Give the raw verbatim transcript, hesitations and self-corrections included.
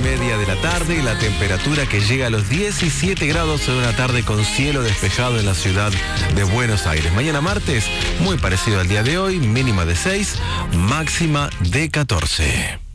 media de la tarde y la temperatura que llega a los diecisiete grados en una tarde con cielo despejado en la ciudad de Buenos Aires. Mañana martes, muy parecido al día de hoy, mínima de seis, máxima de catorce.